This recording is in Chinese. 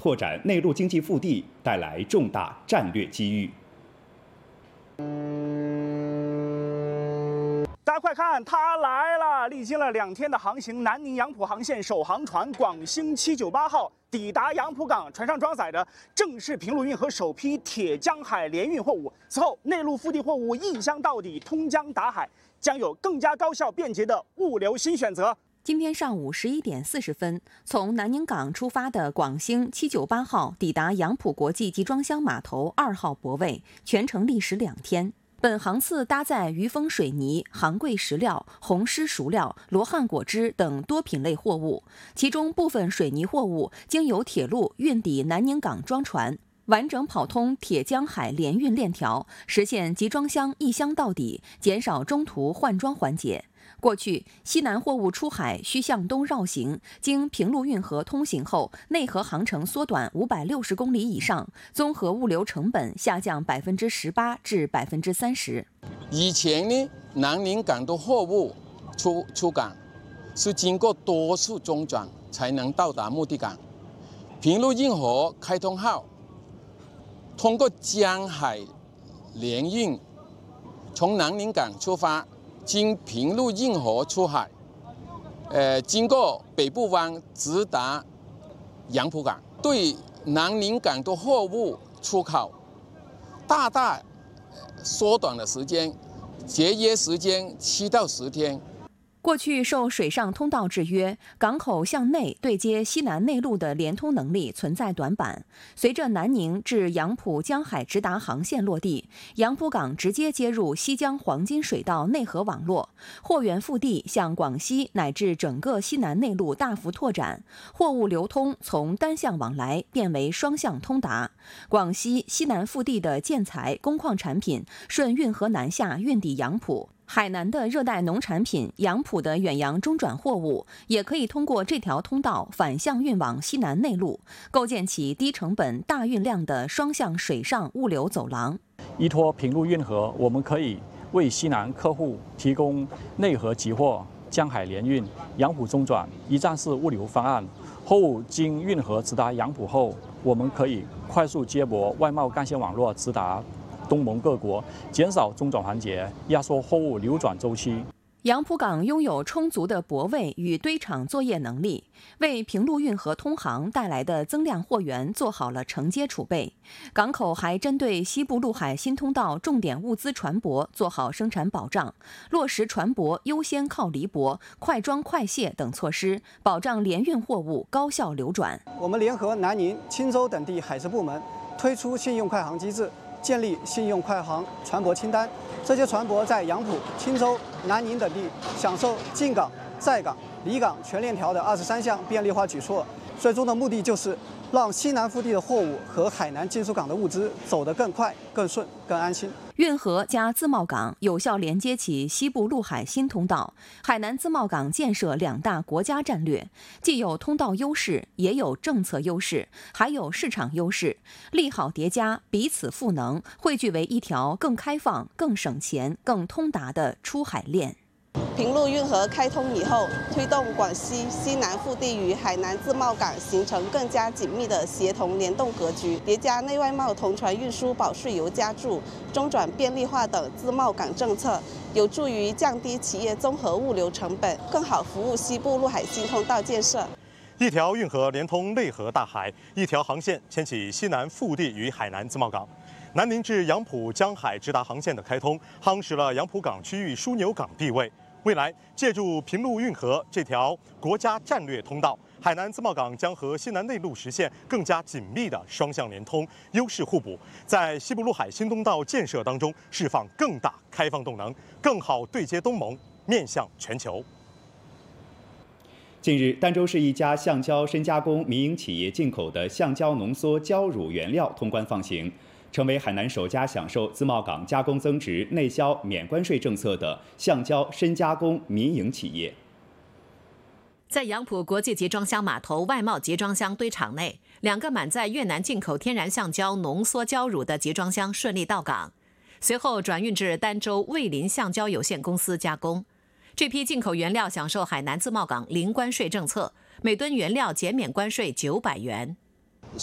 拓展内陆经济腹地带来重大战略机遇。 大家快看，它来了！历经了2天的航行，南宁杨浦航线首航船广星798号抵达杨浦港，船上装载的正是平陆运河首批铁江海联运货物。此后，内陆腹地货物一箱到底，通江达海，将有更加高效便捷的物流新选择。 今天上午11点40分，从南宁港出发的广星798号抵达杨浦国际集装箱码头2号泊位，全程历时2天。本航次搭载余丰水泥、航贵石料、红狮熟料、罗汉果汁等多品类货物，其中部分水泥货物经由铁路运抵南宁港装船，完整跑通铁江海联运链条，实现集装箱一箱到底，减少中途换装环节。过去，西南货物出海需向东绕行，经平陆运河通行后，内河航程缩短560公里以上，综合物流成本下降18%至30%。 以前呢，南宁港的货物出港是经过多次中转才能到达目的港。平陆运河开通后，通过江海联运，从南宁港出发。经平陆运河出海，经过北部湾直达杨浦港，对南宁港的货物出口大大缩短了时间，节约时间7到10天。 过去受水上通道制约，港口向内对接西南内陆的连通能力存在短板。随着南宁至杨浦江海直达航线落地，杨浦港直接接入西江黄金水道内河网络，货源腹地向广西乃至整个西南内陆大幅拓展，货物流通从单向往来变为双向通达。广西西南腹地的建材、工矿产品顺运河南下运抵杨浦。海南的热带农产品、杨浦的远洋中转货物，也可以通过这条通道反向运往西南内陆，构建起低成本、大运量的双向水上物流走廊。 依托平陆运河，我们可以为西南客户提供内河集货、江海联运、杨浦中转一站式物流方案。货物经运河直达杨浦后，我们可以快速接驳外贸干线网络直达东盟各国，减少中转环节，压缩货物流转周期。 杨浦港拥有充足的泊位与堆场作业能力，为平陆运河通航带来的增量货源做好了承接储备。港口还针对西部陆海新通道重点物资船舶做好生产保障，落实船舶优先靠离泊、快装快卸等措施，保障联运货物高效流转。 我们联合南宁、钦州等地海事部门，推出信用快航机制，建立信用快航船舶清单。这些船舶在杨浦、钦州、南宁等地享受进港、在港、离港全链条的23项便利化举措，最终的目的就是让西南腹地的货物和海南进出港的物资走得更快、更顺、更安心。 运河加自贸港有效连接起西部陆海新通道，海南自贸港建设2大国家战略，既有通道优势，也有政策优势，还有市场优势，利好叠加，彼此赋能，汇聚为一条更开放、更省钱、更通达的出海链。 平陆运河开通以后，推动广西西南腹地与海南自贸港形成更加紧密的协同联动格局，叠加内外贸同船运输保税油加注、中转便利化等自贸港政策，有助于降低企业综合物流成本，更好服务西部陆海新通道建设。 一条运河连通内河大海，一条航线牵起西南腹地与海南自贸港。南宁至杨浦江海直达航线的开通，夯实了杨浦港区域枢纽港地位。未来借助平陆运河这条国家战略通道，海南自贸港将和西南内陆实现更加紧密的双向联通，优势互补，在西部陆海新通道建设当中释放更大开放动能，更好对接东盟，面向全球。 近日，儋州市一家橡胶深加工民营企业进口的橡胶浓缩胶乳原料通关放行，成为海南首家享受自贸港加工增值内销免关税政策的橡胶深加工民营企业。 在杨浦国际集装箱码头外贸集装箱堆场内，2个满载越南进口天然橡胶浓缩胶乳的集装箱顺利到港，随后转运至儋州卫林橡胶有限公司加工。这批进口原料享受海南自贸港零关税政策，每吨原料减免关税900元。